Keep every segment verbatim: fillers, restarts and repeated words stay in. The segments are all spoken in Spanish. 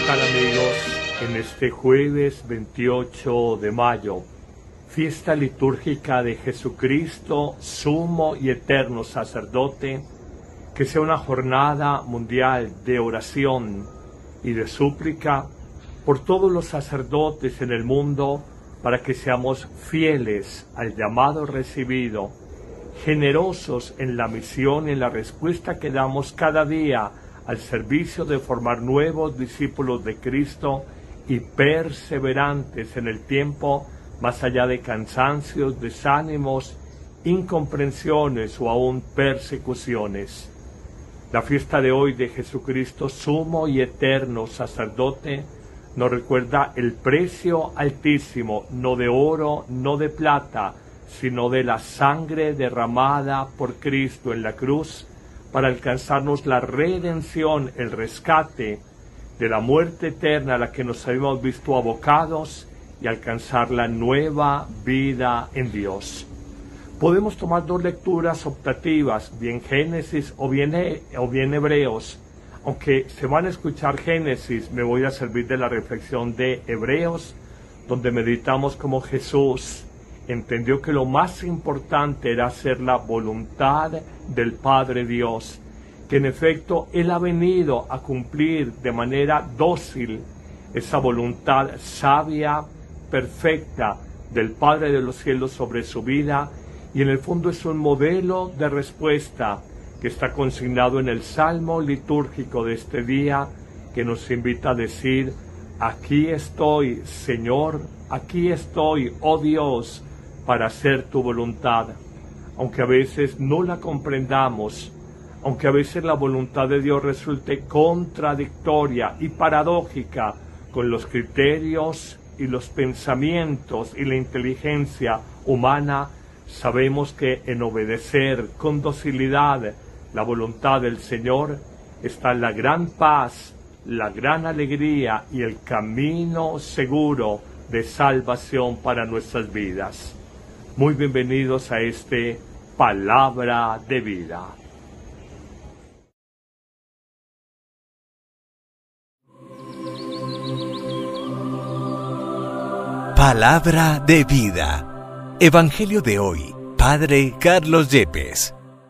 tal, amigos? En este jueves veintiocho de mayo, fiesta litúrgica de Jesucristo, sumo y eterno sacerdote, que sea una jornada mundial de oración y de súplica por todos los sacerdotes en el mundo, para que seamos fieles al llamado recibido, generosos en la misión y en la respuesta que damos cada día al servicio de formar nuevos discípulos de Cristo y perseverantes en el tiempo, más allá de cansancios, desánimos, incomprensiones o aún persecuciones. La fiesta de hoy de Jesucristo, sumo y eterno sacerdote, nos recuerda el precio altísimo, no de oro, no de plata, sino de la sangre derramada por Cristo en la cruz, para alcanzarnos la redención, el rescate de la muerte eterna a la que nos habíamos visto abocados y alcanzar la nueva vida en Dios. Podemos tomar dos lecturas optativas, bien Génesis o bien, o bien Hebreos. Aunque se van a escuchar Génesis, me voy a servir de la reflexión de Hebreos, donde meditamos cómo Jesús entendió que lo más importante era hacer la voluntad del Padre Dios, que en efecto Él ha venido a cumplir de manera dócil esa voluntad sabia, perfecta del Padre de los cielos sobre su vida, y en el fondo es un modelo de respuesta que está consignado en el Salmo litúrgico de este día, que nos invita a decir: aquí estoy, Señor, aquí estoy, oh Dios, para hacer tu voluntad. Aunque a veces no la comprendamos, aunque a veces la voluntad de Dios resulte contradictoria y paradójica con los criterios y los pensamientos y la inteligencia humana, sabemos que en obedecer con docilidad la voluntad del Señor está la gran paz, la gran alegría y el camino seguro de salvación para nuestras vidas. Muy bienvenidos a este Palabra de Vida. Palabra de Vida. Evangelio de hoy, Padre Carlos Yepes.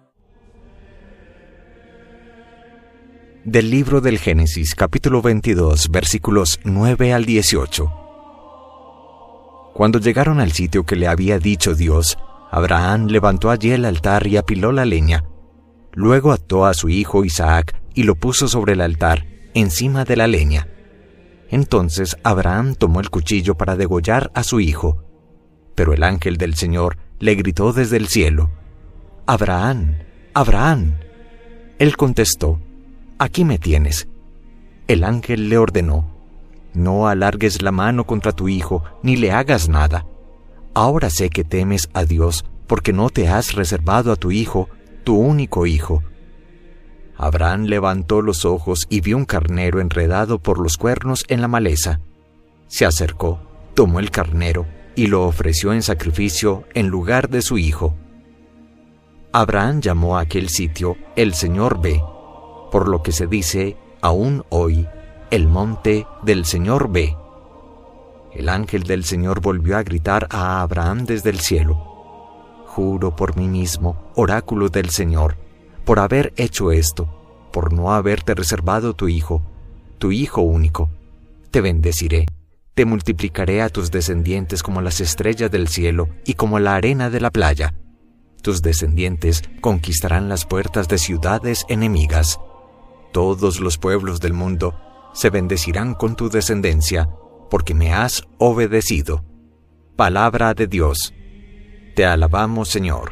Del libro del Génesis, capítulo veintidós, versículos nueve al dieciocho. Cuando llegaron al sitio que le había dicho Dios, Abraham levantó allí el altar y apiló la leña. Luego ató a su hijo Isaac y lo puso sobre el altar, encima de la leña. Entonces Abraham tomó el cuchillo para degollar a su hijo. Pero el ángel del Señor le gritó desde el cielo: «Abraham, Abraham». Él contestó: «Aquí me tienes». El ángel le ordenó: «No alargues la mano contra tu hijo, ni le hagas nada. Ahora sé que temes a Dios, porque no te has reservado a tu hijo, tu único hijo». Abraham levantó los ojos y vio un carnero enredado por los cuernos en la maleza. Se acercó, tomó el carnero y lo ofreció en sacrificio en lugar de su hijo. Abraham llamó a aquel sitio El Señor ve, por lo que se dice aún hoy, el monte del Señor ve. El ángel del Señor volvió a gritar a Abraham desde el cielo: «Juro por mí mismo, oráculo del Señor, por haber hecho esto, por no haberte reservado tu hijo, tu hijo único. Te bendeciré, te multiplicaré a tus descendientes como las estrellas del cielo y como la arena de la playa. Tus descendientes conquistarán las puertas de ciudades enemigas. Todos los pueblos del mundo se bendecirán con tu descendencia, porque me has obedecido». Palabra de Dios. Te alabamos, Señor.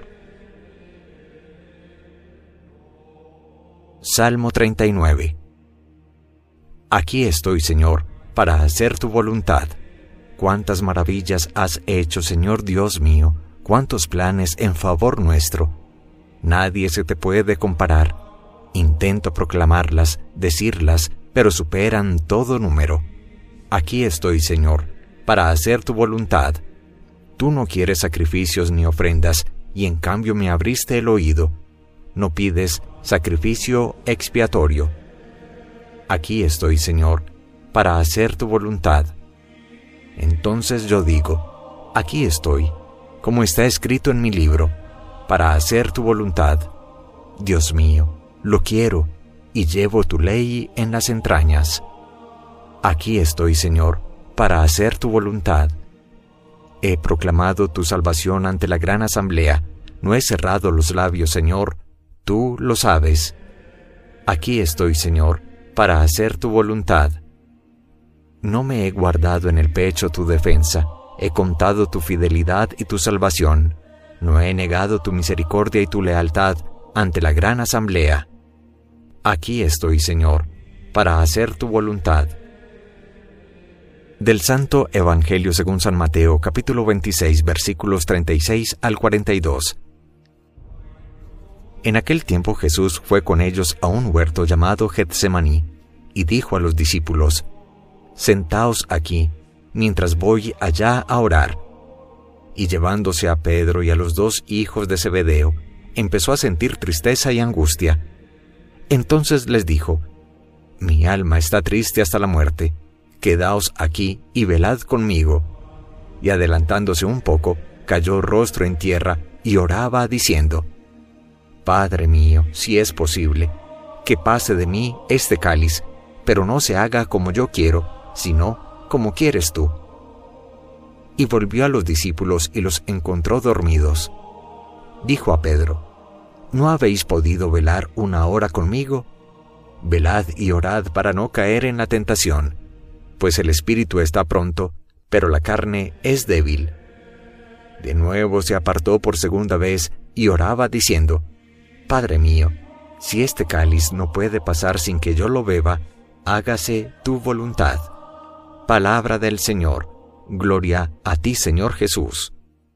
Salmo treinta y nueve. Aquí estoy, Señor, para hacer tu voluntad. Cuántas maravillas has hecho, Señor Dios mío, cuántos planes en favor nuestro. Nadie se te puede comparar. Intento proclamarlas, decirlas, pero superan todo número. Aquí estoy, Señor, para hacer tu voluntad. Tú no quieres sacrificios ni ofrendas, y en cambio me abriste el oído. No pides sacrificio expiatorio. Aquí estoy, Señor, para hacer tu voluntad. Entonces yo digo, aquí estoy, como está escrito en mi libro, para hacer tu voluntad. Dios mío, lo quiero, y llevo tu ley en las entrañas. Aquí estoy, Señor, para hacer tu voluntad. He proclamado tu salvación ante la gran asamblea. No he cerrado los labios, Señor, tú lo sabes. Aquí estoy, Señor, para hacer tu voluntad. No me he guardado en el pecho tu defensa, he contado tu fidelidad y tu salvación. No he negado tu misericordia y tu lealtad ante la gran asamblea. Aquí estoy, Señor, para hacer tu voluntad. Del Santo Evangelio según San Mateo, capítulo veintiséis, versículos treinta y seis al cuarenta y dos. En aquel tiempo Jesús fue con ellos a un huerto llamado Getsemaní, y dijo a los discípulos, «Sentaos aquí, mientras voy allá a orar». Y llevándose a Pedro y a los dos hijos de Zebedeo, empezó a sentir tristeza y angustia. Entonces les dijo, «Mi alma está triste hasta la muerte. Quedaos aquí y velad conmigo». Y adelantándose un poco, cayó rostro en tierra y oraba diciendo, «Padre mío, si es posible, que pase de mí este cáliz, pero no se haga como yo quiero, sino como quieres tú». Y volvió a los discípulos y los encontró dormidos. Dijo a Pedro, ¿no habéis podido velar una hora conmigo? Velad y orad para no caer en la tentación, pues el espíritu está pronto, pero la carne es débil. De nuevo se apartó por segunda vez y oraba diciendo, Padre mío, si este cáliz no puede pasar sin que yo lo beba, hágase tu voluntad. Palabra del Señor. Gloria a ti, Señor Jesús.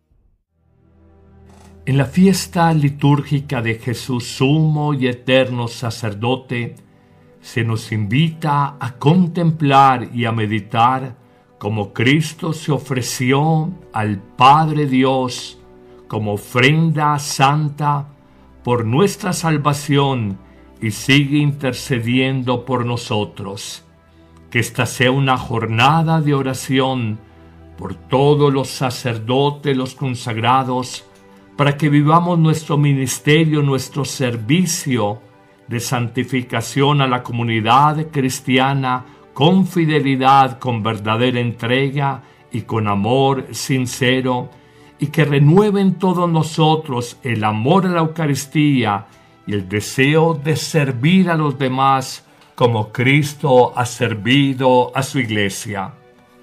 En la fiesta litúrgica de Jesús, sumo y eterno sacerdote, se nos invita a contemplar y a meditar cómo Cristo se ofreció al Padre Dios como ofrenda santa por nuestra salvación y sigue intercediendo por nosotros. Que esta sea una jornada de oración por todos los sacerdotes, los consagrados, para que vivamos nuestro ministerio, nuestro servicio de santificación a la comunidad cristiana con fidelidad, con verdadera entrega y con amor sincero, y que renueven todos nosotros el amor a la Eucaristía y el deseo de servir a los demás como Cristo ha servido a su Iglesia.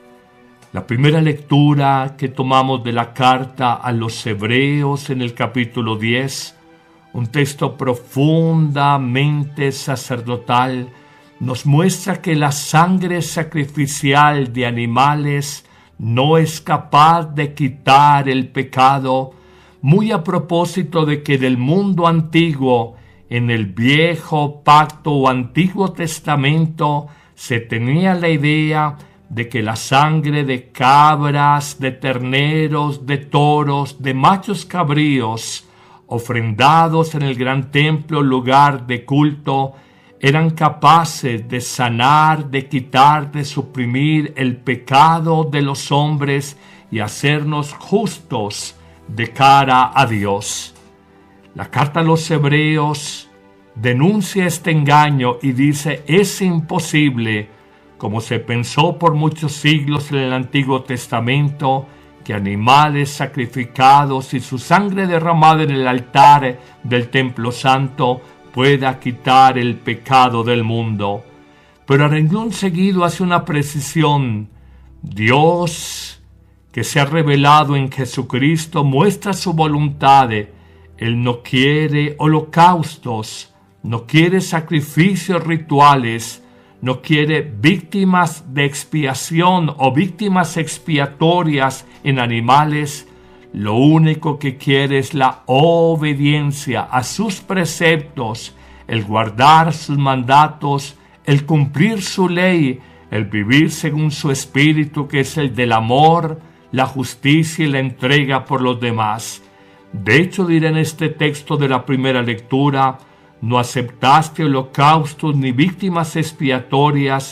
La primera lectura que tomamos de la carta a los Hebreos en el capítulo diez, un texto profundamente sacerdotal, nos muestra que la sangre sacrificial de animales no es capaz de quitar el pecado, muy a propósito de que del mundo antiguo, en el viejo pacto o antiguo testamento, se tenía la idea de que la sangre de cabras, de terneros, de toros, de machos cabríos, ofrendados en el gran templo, lugar de culto, eran capaces de sanar, de quitar, de suprimir el pecado de los hombres y hacernos justos de cara a Dios. La carta a los Hebreos denuncia este engaño y dice, es imposible, como se pensó por muchos siglos en el Antiguo Testamento, que animales sacrificados y su sangre derramada en el altar del Templo Santo pueda quitar el pecado del mundo. Pero a renglón seguido hace una precisión. Dios, que se ha revelado en Jesucristo, muestra su voluntad. Él no quiere holocaustos, no quiere sacrificios rituales, no quiere víctimas de expiación o víctimas expiatorias en animales. Lo único que quiere es la obediencia a sus preceptos, el guardar sus mandatos, el cumplir su ley, el vivir según su espíritu, que es el del amor, la justicia y la entrega por los demás. De hecho, diré en este texto de la primera lectura, no aceptaste holocaustos ni víctimas expiatorias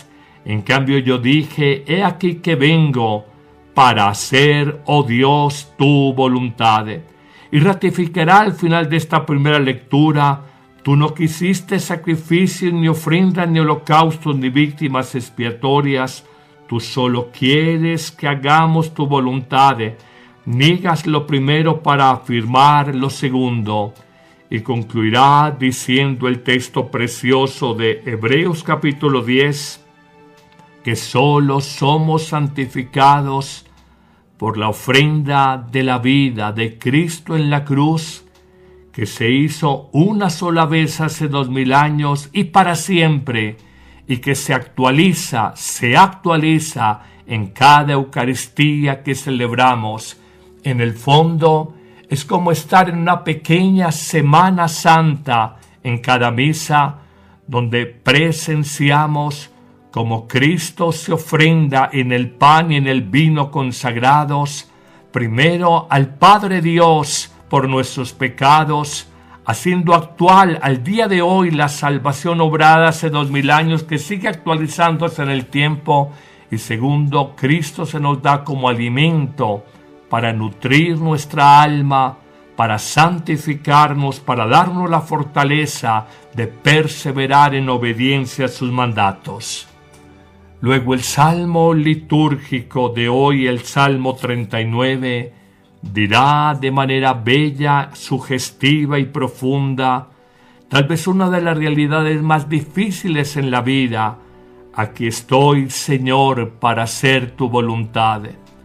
En cambio yo dije, he aquí que vengo para hacer, oh Dios, tu voluntad. Y ratificará al final de esta primera lectura, tú no quisiste sacrificios, ni ofrendas, ni holocaustos, ni víctimas expiatorias, tú solo quieres que hagamos tu voluntad. Niegas lo primero para afirmar lo segundo. Y concluirá diciendo el texto precioso de Hebreos capítulo diez, que solo somos santificados por la ofrenda de la vida de Cristo en la cruz, que se hizo una sola vez hace dos mil años y para siempre, y que se actualiza, se actualiza en cada Eucaristía que celebramos. En el fondo, es como estar en una pequeña Semana Santa en cada misa, donde presenciamos como Cristo se ofrenda en el pan y en el vino consagrados, primero al Padre Dios por nuestros pecados, haciendo actual al día de hoy la salvación obrada hace dos mil años que sigue actualizándose en el tiempo, y segundo, Cristo se nos da como alimento para nutrir nuestra alma, para santificarnos, para darnos la fortaleza de perseverar en obediencia a sus mandatos. Luego el salmo litúrgico de hoy, el Salmo treinta y nueve, dirá de manera bella, sugestiva y profunda, tal vez una de las realidades más difíciles en la vida: aquí estoy, Señor, para hacer tu voluntad.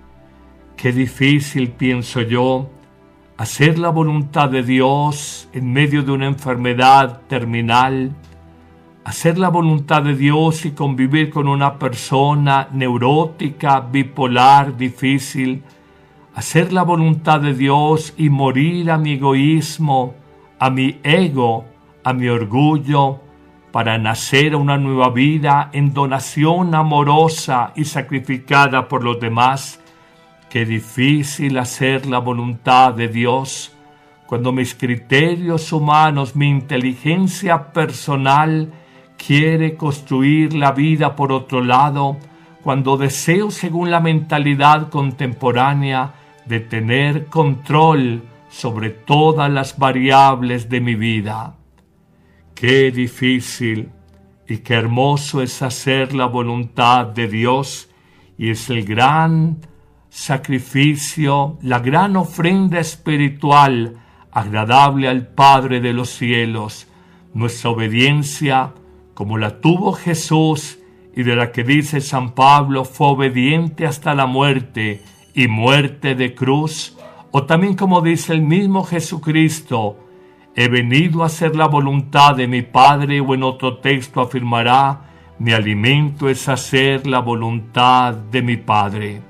Qué difícil, pienso yo, hacer la voluntad de Dios en medio de una enfermedad terminal, hacer la voluntad de Dios y convivir con una persona neurótica, bipolar, difícil, hacer la voluntad de Dios y morir a mi egoísmo, a mi ego, a mi orgullo, para nacer a una nueva vida en donación amorosa y sacrificada por los demás. Qué difícil hacer la voluntad de Dios cuando mis criterios humanos, mi inteligencia personal quiere construir la vida por otro lado, cuando deseo, según la mentalidad contemporánea, de tener control sobre todas las variables de mi vida. Qué difícil y qué hermoso es hacer la voluntad de Dios, y es el gran sacrificio, la gran ofrenda espiritual agradable al Padre de los cielos. Nuestra obediencia, como la tuvo Jesús y de la que dice San Pablo, fue obediente hasta la muerte y muerte de cruz, o también como dice el mismo Jesucristo, he venido a hacer la voluntad de mi Padre, o en otro texto afirmará, mi alimento es hacer la voluntad de mi Padre.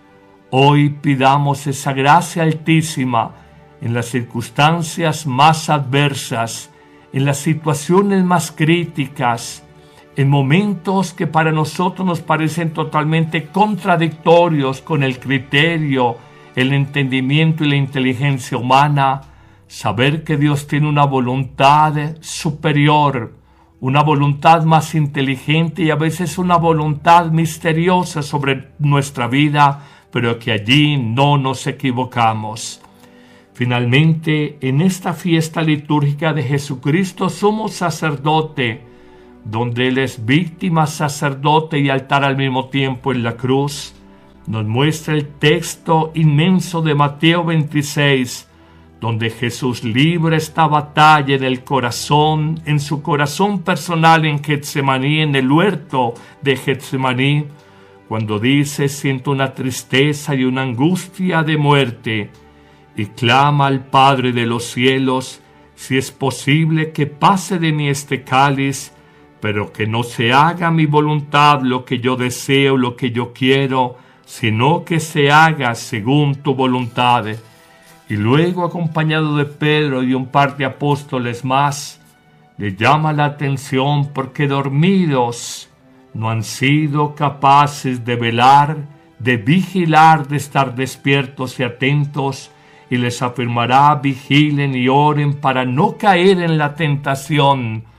Hoy pidamos esa gracia altísima en las circunstancias más adversas, en las situaciones más críticas, en momentos que para nosotros nos parecen totalmente contradictorios con el criterio, el entendimiento y la inteligencia humana, saber que Dios tiene una voluntad superior, una voluntad más inteligente y a veces una voluntad misteriosa sobre nuestra vida, pero que allí no nos equivocamos. Finalmente, en esta fiesta litúrgica de Jesucristo somos sacerdote, donde Él es víctima, sacerdote y altar al mismo tiempo en la cruz. Nos muestra el texto inmenso de Mateo veintiséis, donde Jesús libra esta batalla en el corazón, en su corazón personal en Getsemaní, en el huerto de Getsemaní, cuando dice, siento una tristeza y una angustia de muerte, y clama al Padre de los cielos, si es posible que pase de mí este cáliz, pero que no se haga mi voluntad lo que yo deseo, lo que yo quiero, sino que se haga según tu voluntad. Y luego, acompañado de Pedro y un par de apóstoles más, le llama la atención porque dormidos no han sido capaces de velar, de vigilar, de estar despiertos y atentos, y les afirmará, vigilen y oren para no caer en la tentación,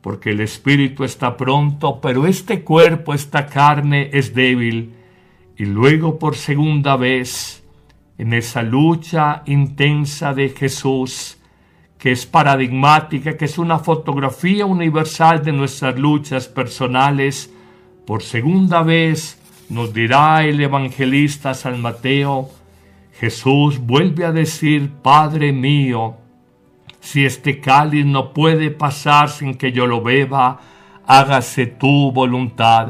porque el espíritu está pronto, pero este cuerpo, esta carne es débil. Y luego por segunda vez, en esa lucha intensa de Jesús, que es paradigmática, que es una fotografía universal de nuestras luchas personales, por segunda vez nos dirá el evangelista San Mateo, Jesús vuelve a decir, Padre mío, si este cáliz no puede pasar sin que yo lo beba, hágase tu voluntad.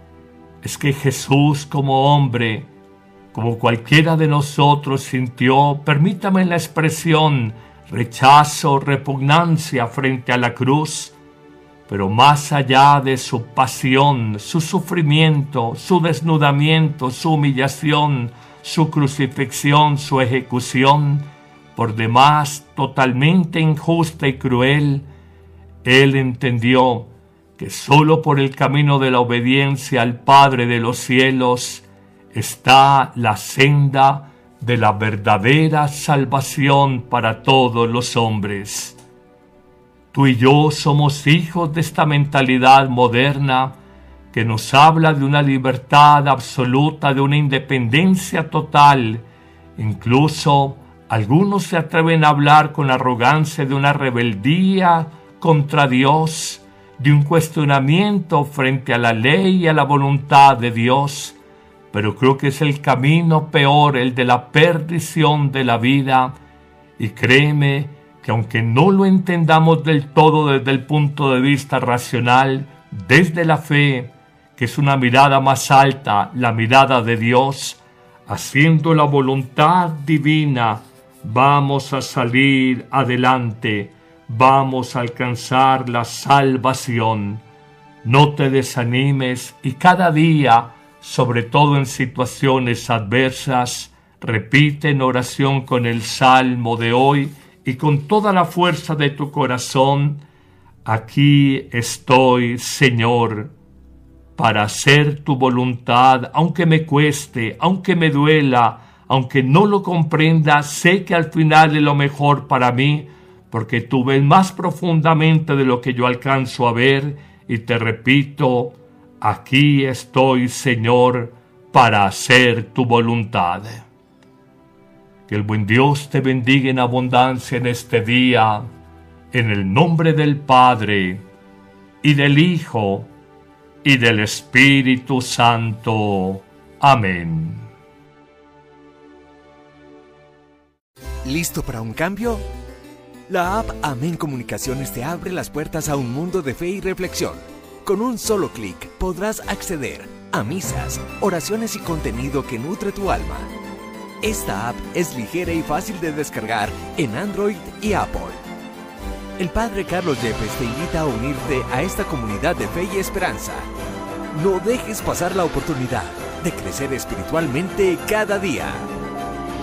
Es que Jesús como hombre, como cualquiera de nosotros sintió, permítame la expresión, rechazo, repugnancia frente a la cruz, pero más allá de su pasión, su sufrimiento, su desnudamiento, su humillación, su crucifixión, su ejecución, por demás totalmente injusta y cruel, él entendió que sólo por el camino de la obediencia al Padre de los cielos está la senda de la verdadera salvación para todos los hombres. Tú y yo somos hijos de esta mentalidad moderna que nos habla de una libertad absoluta, de una independencia total. Incluso algunos se atreven a hablar con arrogancia de una rebeldía contra Dios, de un cuestionamiento frente a la ley y a la voluntad de Dios, pero creo que es el camino peor, el de la perdición de la vida, y créeme que aunque no lo entendamos del todo desde el punto de vista racional, desde la fe, que es una mirada más alta, la mirada de Dios, haciendo la voluntad divina, vamos a salir adelante, vamos a alcanzar la salvación. No te desanimes y cada día, sobre todo en situaciones adversas, repite en oración con el salmo de hoy y con toda la fuerza de tu corazón, aquí estoy, Señor, para hacer tu voluntad, aunque me cueste, aunque me duela, aunque no lo comprenda, sé que al final es lo mejor para mí, porque tú ves más profundamente de lo que yo alcanzo a ver, y te repito, aquí estoy, Señor, para hacer tu voluntad. Que el buen Dios te bendiga en abundancia en este día, en el nombre del Padre, y del Hijo, y del Espíritu Santo. Amén. ¿Listo para un cambio? La app Amén Comunicaciones te abre las puertas a un mundo de fe y reflexión. Con un solo clic podrás acceder a misas, oraciones y contenido que nutre tu alma. Esta app es ligera y fácil de descargar en Android y Apple. El Padre Carlos Yepes te invita a unirte a esta comunidad de fe y esperanza. No dejes pasar la oportunidad de crecer espiritualmente cada día.